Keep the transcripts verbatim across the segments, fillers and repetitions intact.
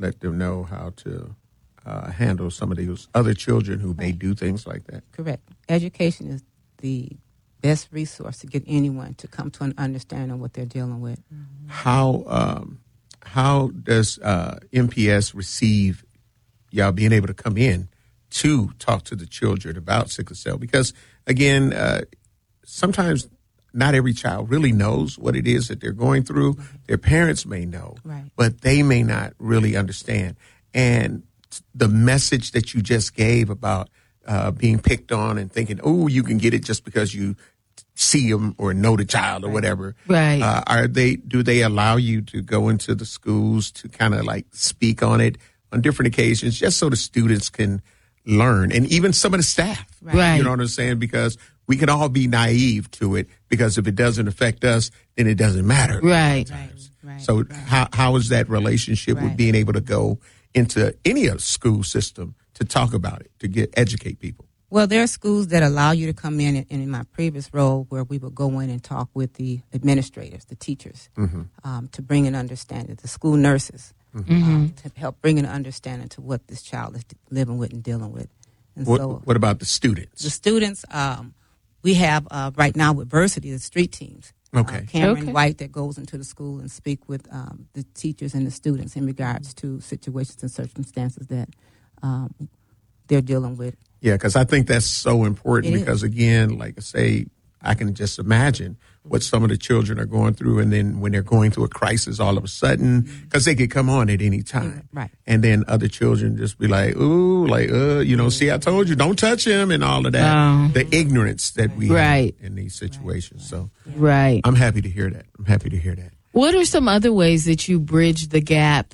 let them know how to uh, handle some of these other children who may do things like that. Correct. Education is the best resource to get anyone to come to an understanding of what they're dealing with. Mm-hmm. How um, how does uh, M P S receive y'all being able to come in to talk to the children about sickle cell? Because, again, uh, sometimes not every child really knows what it is that they're going through. Their parents may know, right, but they may not really understand. And the message that you just gave about uh, being picked on and thinking, oh, you can get it just because you see them or know the child or whatever. Right. Uh, are they, do they allow you to go into the schools to kind of like speak on it on different occasions just so the students can learn, and even some of the staff? Right. You know what I'm saying? Because we can all be naive to it, because if it doesn't affect us, then it doesn't matter. Right. Right. Right. So right. how how is that relationship Right. with being able to go into any other school system to talk about it, to get educate people? Well, there are schools that allow you to come in, and in my previous role where we would go in and talk with the administrators, the teachers, mm-hmm. um, to bring an understanding, the school nurses, mm-hmm. um, to help bring an understanding to what this child is living with and dealing with. And what, so, what about the students? The students, um, we have uh, right now with Versity, the street teams. Okay. Uh, Cameron okay. White that goes into the school and speak with um, the teachers and the students in regards to situations and circumstances that um, they're dealing with. Yeah, because I think that's so important, It because, is. again, like I say, I can just imagine what some of the children are going through, and then when they're going through a crisis all of a sudden, because they could come on at any time. Right. And then other children just be like, ooh, like, uh, you know, see, I told you, don't touch him, and all of that. Oh. The ignorance that we Right. have in these situations. So Right. I'm happy to hear that. I'm happy to hear that. What are some other ways that you bridge the gap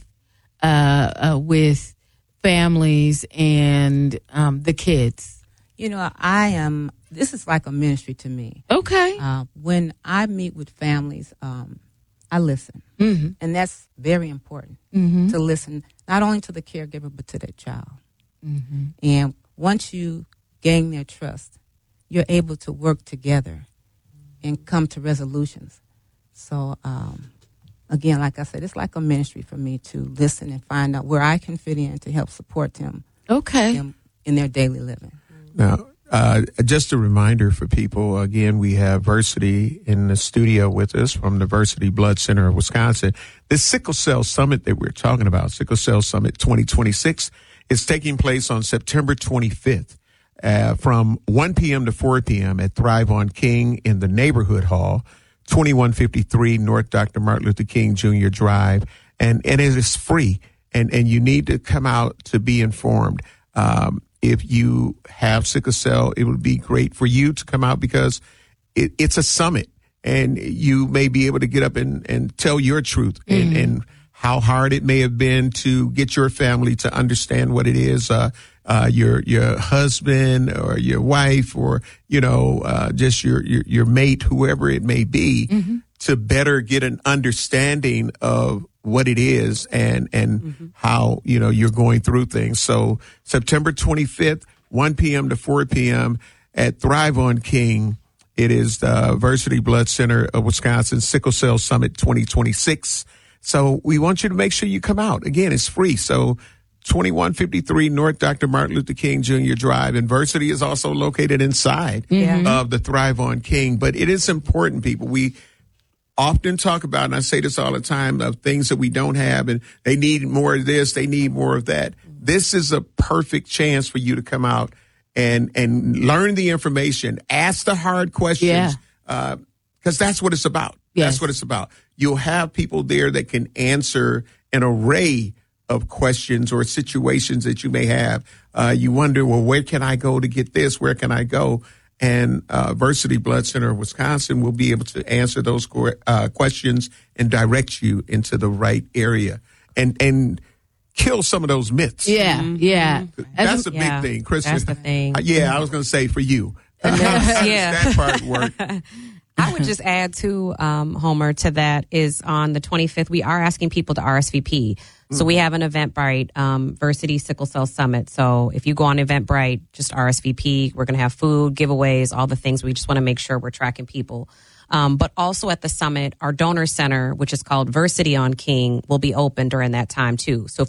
uh, uh, with families and um, the kids? You know, I am, this is like a ministry to me. Okay. Uh, when I meet with families, um, I listen. Mm-hmm. And that's very important, Mm-hmm. to listen not only to the caregiver, but to their child. Mm-hmm. And once you gain their trust, you're able to work together and come to resolutions. So, um, again, like I said, it's like a ministry for me to listen and find out where I can fit in to help support them, Okay. them in their daily living. Now, uh, just a reminder for people, again, we have Versity in the studio with us from the Versity Blood Center of Wisconsin. This Sickle Cell Summit that we're talking about, Sickle Cell Summit twenty twenty-six, is taking place on September twenty-fifth uh, from one p.m. to four p.m. at Thrive on King in the Neighborhood Hall, twenty-one fifty-three North Doctor Martin Luther King Junior Drive. And, and it is free, and, and you need to come out to be informed. Um, If you have sickle cell, it would be great for you to come out, because it, it's a summit, and you may be able to get up and, and tell your truth, and, Mm-hmm. and how hard it may have been to get your family to understand what it is, uh, uh, your your husband or your wife, or, you know, uh, just your, your, your mate, whoever it may be, Mm-hmm. to better get an understanding of what it is, and, and mm-hmm. how, you know, you're going through things. So September twenty-fifth, one p.m. to four p.m. at Thrive on King. It is the Versity Blood Center of Wisconsin Sickle Cell Summit twenty twenty-six. So we want you to make sure you come out. Again, it's free. So twenty-one fifty-three North Doctor Martin Luther King Junior Drive. And Versity is also located inside Yeah. of the Thrive on King. But it is important, people. We often talk about, and I say this all the time, of things that we don't have, and they need more of this, they need more of that. This is a perfect chance for you to come out and and learn the information, ask the hard questions, Yeah. uh, because that's what it's about. Yes. That's what it's about. You'll have people there that can answer an array of questions or situations that you may have. Uh, you wonder, well, where can I go to get this? Where can I go? And uh, Versity Blood Center of Wisconsin will be able to answer those uh, questions and direct you into the right area, and and kill some of those myths. Yeah, yeah. That's a big Yeah, thing, Kristen. that's the thing. Uh, yeah, I was going to say for you. How does Yeah. that part work? I would just add to um, Homer to that is on the twenty-fifth, we are asking people to R S V P. So we have an Eventbrite, um, Versity Sickle Cell Summit. So if you go on Eventbrite, just R S V P. We're going to have food, giveaways, all the things. We just want to make sure we're tracking people. Um, but also at the summit, our donor center, which is called Versity on King, will be open during that time too. So if